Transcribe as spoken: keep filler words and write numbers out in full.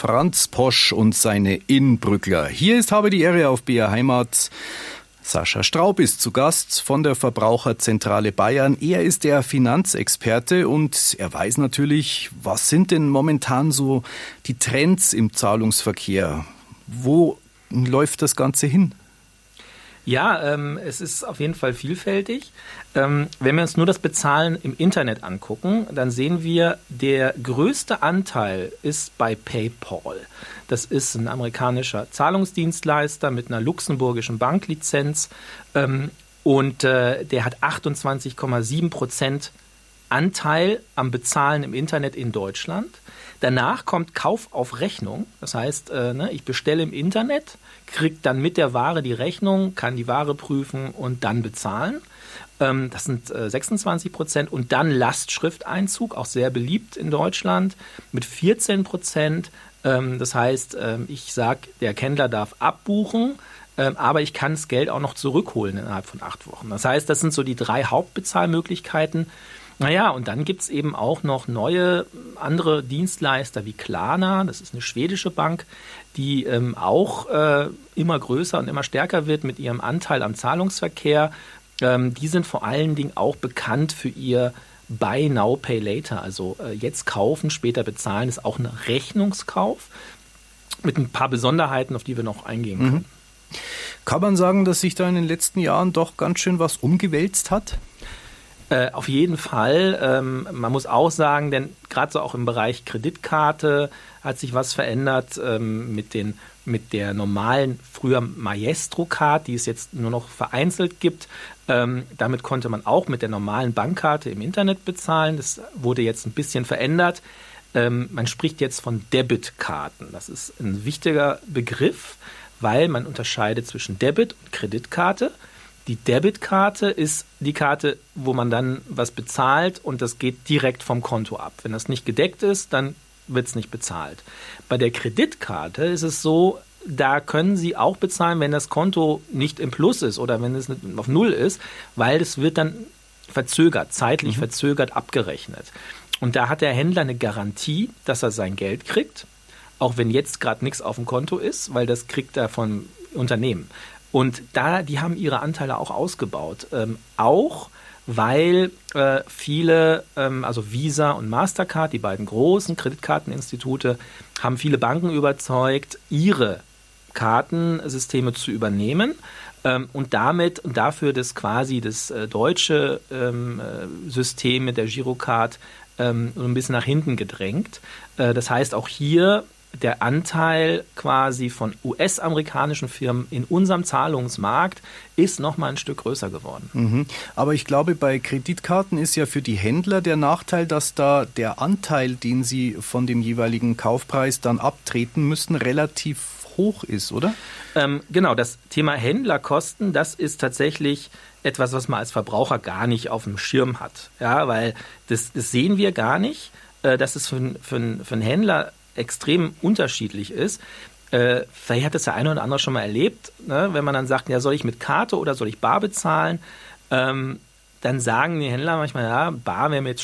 Franz Posch und seine Inbrückler. Hier ist Habe die Ehre auf B R Heimat. Sascha Straub ist zu Gast von der Verbraucherzentrale Bayern. Er ist der Finanzexperte und er weiß natürlich, was sind denn momentan so die Trends im Zahlungsverkehr? Wo läuft das Ganze hin? Ja, ähm, es ist auf jeden Fall vielfältig. Ähm, wenn wir uns nur das Bezahlen im Internet angucken, dann sehen wir, der größte Anteil ist bei PayPal. Das ist ein amerikanischer Zahlungsdienstleister mit einer luxemburgischen Banklizenz ähm, und äh, der hat achtundzwanzig Komma sieben Prozent Anteil am Bezahlen im Internet in Deutschland. Danach kommt Kauf auf Rechnung. Das heißt, äh, ne, ich bestelle im Internet, kriege dann mit der Ware die Rechnung, kann die Ware prüfen und dann bezahlen. Ähm, das sind äh, sechsundzwanzig Prozent. Und dann Lastschrifteinzug, auch sehr beliebt in Deutschland, mit vierzehn Prozent. Ähm, das heißt, ähm, ich sage, der Händler darf abbuchen, ähm, aber ich kann das Geld auch noch zurückholen innerhalb von acht Wochen. Das heißt, das sind so die drei Hauptbezahlmöglichkeiten. Naja, und dann gibt's eben auch noch neue andere Dienstleister wie Klarna, das ist eine schwedische Bank, die ähm, auch äh, immer größer und immer stärker wird mit ihrem Anteil am Zahlungsverkehr. Ähm, die sind vor allen Dingen auch bekannt für ihr Buy Now, Pay Later, also äh, jetzt kaufen, später bezahlen, ist auch ein Rechnungskauf mit ein paar Besonderheiten, auf die wir noch eingehen können. Mhm. Kann man sagen, dass sich da in den letzten Jahren doch ganz schön was umgewälzt hat? Äh, auf jeden Fall. Ähm, man muss auch sagen, denn gerade so auch im Bereich Kreditkarte hat sich was verändert ähm, mit den mit der normalen, früher Maestro-Card, die es jetzt nur noch vereinzelt gibt. Ähm, damit konnte man auch mit der normalen Bankkarte im Internet bezahlen. Das wurde jetzt ein bisschen verändert. Ähm, man spricht jetzt von Debitkarten. Das ist ein wichtiger Begriff, weil man unterscheidet zwischen Debit und Kreditkarte. Die Debitkarte ist die Karte, wo man dann was bezahlt und das geht direkt vom Konto ab. Wenn das nicht gedeckt ist, dann wird es nicht bezahlt. Bei der Kreditkarte ist es so, da können Sie auch bezahlen, wenn das Konto nicht im Plus ist oder wenn es auf Null ist, weil es wird dann verzögert, zeitlich mhm. verzögert abgerechnet. Und da hat der Händler eine Garantie, dass er sein Geld kriegt, auch wenn jetzt gerade nichts auf dem Konto ist, weil das kriegt er vom Unternehmen. Und da, die haben ihre Anteile auch ausgebaut. Ähm, auch weil äh, viele, ähm, also Visa und Mastercard, die beiden großen Kreditkarteninstitute, haben viele Banken überzeugt, ihre Kartensysteme zu übernehmen ähm, und damit und dafür das quasi das äh, deutsche ähm, System mit der Girocard ähm, so ein bisschen nach hinten gedrängt. Äh, das heißt, auch hier der Anteil quasi von U S-amerikanischen Firmen in unserem Zahlungsmarkt ist noch mal ein Stück größer geworden. Mhm. Aber ich glaube, bei Kreditkarten ist ja für die Händler der Nachteil, dass da der Anteil, den sie von dem jeweiligen Kaufpreis dann abtreten müssen, relativ hoch ist, oder? Ähm, genau, das Thema Händlerkosten, das ist tatsächlich etwas, was man als Verbraucher gar nicht auf dem Schirm hat. Ja, weil das, das sehen wir gar nicht, äh, dass es für, für, für einen Händler extrem unterschiedlich ist. Äh, vielleicht hat das der eine oder andere schon mal erlebt, ne? Wenn man dann sagt, ja, soll ich mit Karte oder soll ich bar bezahlen? Ähm, dann sagen die Händler manchmal, ja, bar wäre mir jetzt